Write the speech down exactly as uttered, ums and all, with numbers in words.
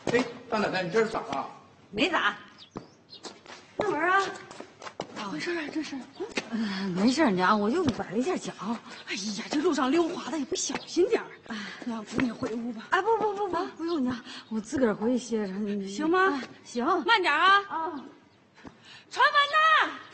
哎，大奶奶，你这是咋了？ 没咋。那门啊， 咋回事啊？这是？ 嗯，没事，娘，我就崴了一下脚。 哎呀，这路上溜滑的，也不小心点儿。哎，娘，扶你回屋吧。 哎，不不不不，不用娘，我自个儿回去歇着， 行吗？ 行， 慢点啊！ 啊， 传闻呐！